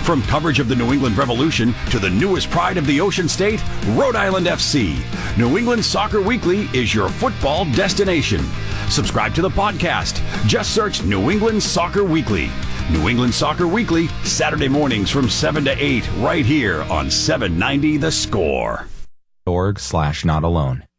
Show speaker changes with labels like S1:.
S1: From coverage of the New England Revolution to the newest pride of the Ocean State, Rhode Island FC, New England Soccer Weekly is your football destination. Subscribe to the podcast. Just search New England Soccer Weekly. New England Soccer Weekly, Saturday mornings from 7 to 8, right here on 790 The Score.
S2: .org/notalone.